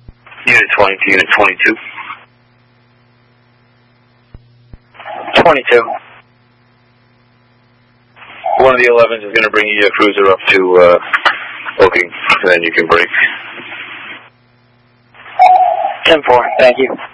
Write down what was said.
Unit 20 to Unit 22. 22. One of the 11s is going to bring your cruiser up to booking, and then you can break. 10-4, thank you.